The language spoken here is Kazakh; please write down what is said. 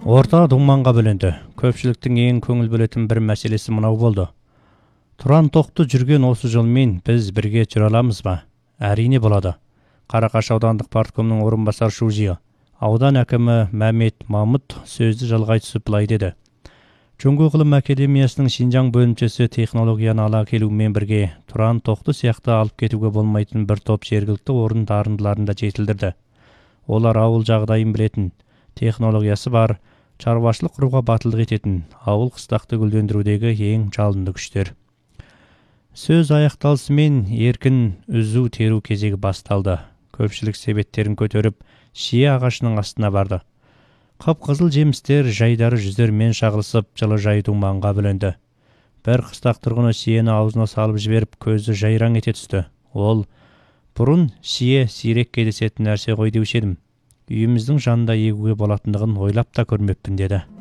Орта думанға бөлінді. Көпшіліктің ең көңіл бөлетін бір мәселесі мынау болды. Тұран тоқты жүрген осы жолмен біз бірге жүре аламыз ба? Әрине болады. Қарақаш аудандық парткомның орынбасар шужиы, аудан әкімі Мәмет Мамыт сөзді жалғай түсіп былай деді. Жоңго ғылым академиясының Шинжаң бөлімшесі технологияны ала келумен бірге Тұран тоқты сияқты алып кетуге болмайтын бір топ жергілікті орын дарындыларын да жетілдірді. Олар ауыл жағдайын білетін, технологиясы бар, шаруашылық құруға батылдық ететін, ауыл қыстақты гүлдендірудегі ең жалынды күштер. Сөз аяқталысымен еркін үзу теру кезегі басталды. Көпшілік себеттерін көтеріп, шие ағашының астына барды. Қып-қызыл жемістер жайдары жүздермен шағылысып, жылы жай думанға бөленді. Бір қыстақ тұрғыны шиені аузына салып жіберіп, көзі жайраң ете түсті. Ол, бұрын шие сирек кездесетін нәрсе ғой деуші едім. Үйіміздің жанында егуге болатындығын ойлап та көрмеппін деді.